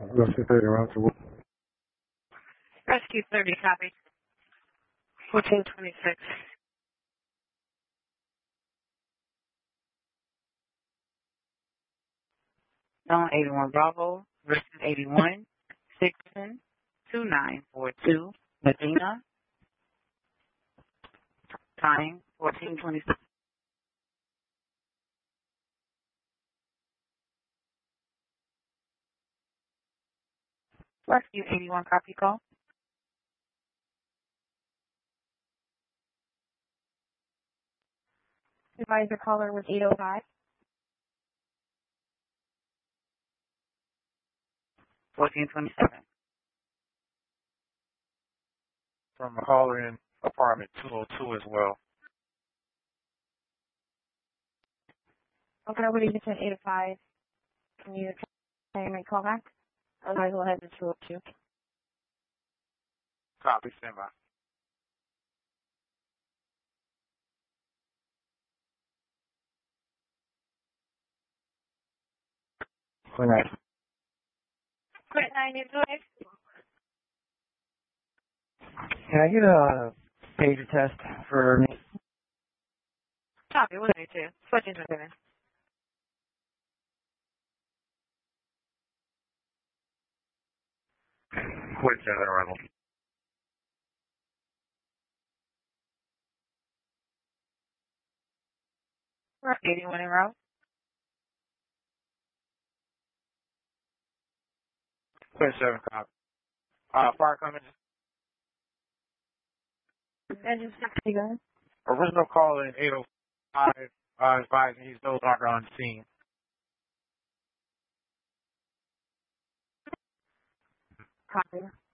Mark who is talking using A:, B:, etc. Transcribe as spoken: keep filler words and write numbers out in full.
A: Rescue thirty around to
B: Rescue thirty, copy. fourteen twenty-six. Zone eighty-one Bravo, Rescue eighty-one, six one two nine four two, Medina. Time fourteen twenty-six. Rescue eighty-one, copy call.
C: Advisor caller was eight oh five.
B: fourteen twenty-seven.
A: from a caller in apartment two oh two as well.
C: Okay, nobody just said eight oh five. Can you try and make call back? Otherwise, we'll head to two oh two.
A: Copy, stand by. All right.
C: Quit nine eight five.
D: Can I get a pager test for me?
B: Copy, one eighty-two. fourteen twenty-seven.
A: Quit that arrival.
B: eighty-one en route.
A: Quit seven, copy. Uh, fire coming.
C: Engine sixty gun.
A: Original call in eight oh five, uh, advising he's no longer on scene.
C: Copy.